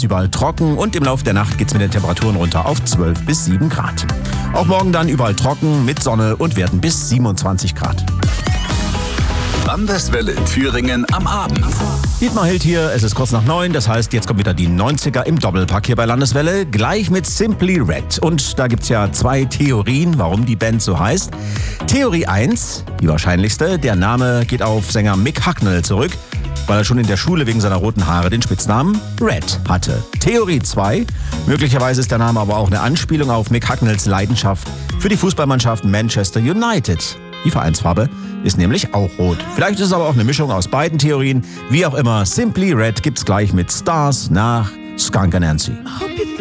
ist überall trocken und im Laufe der Nacht geht's mit den Temperaturen runter auf 12 bis 7 Grad. Auch morgen dann überall trocken mit Sonne und Werten bis 27 Grad. Landeswelle Thüringen am Abend. Dietmar Hild hier, es ist kurz nach 9, das heißt, jetzt kommt wieder die 90er im Doppelpack hier bei Landeswelle, gleich mit Simply Red. Und da gibt's ja 2 Theorien, warum die Band so heißt. Theorie 1, die wahrscheinlichste, der Name geht auf Sänger Mick Hucknall zurück, weil er schon in der Schule wegen seiner roten Haare den Spitznamen Red hatte. Theorie 2, möglicherweise ist der Name aber auch eine Anspielung auf Mick Hucknalls Leidenschaft für die Fußballmannschaft Manchester United. Die Vereinsfarbe ist nämlich auch rot. Vielleicht ist es aber auch eine Mischung aus beiden Theorien. Wie auch immer, Simply Red gibt's gleich mit Stars nach Skunk Anansie.